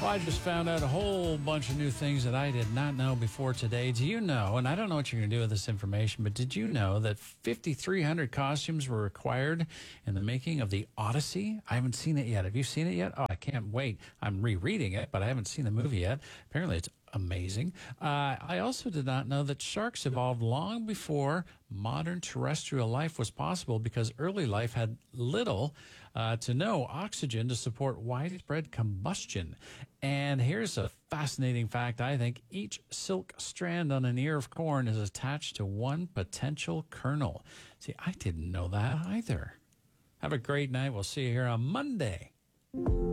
Well, I just found out a whole bunch of new things that I did not know before today. Do you know, and I don't know what you're going to do with this information, but did you know that 5,300 costumes were required in the making of the Odyssey? I haven't seen it yet. Have you seen it yet? Oh, I can't wait. I'm rereading it, but I haven't seen the movie yet. Apparently, it's amazing. I also did not know that sharks evolved long before modern terrestrial life was possible because early life had little to no oxygen to support widespread combustion. And here's a fascinating fact, I think. Each silk strand on an ear of corn is attached to one potential kernel. See, I didn't know that either. Have a great night. We'll see you here on Monday.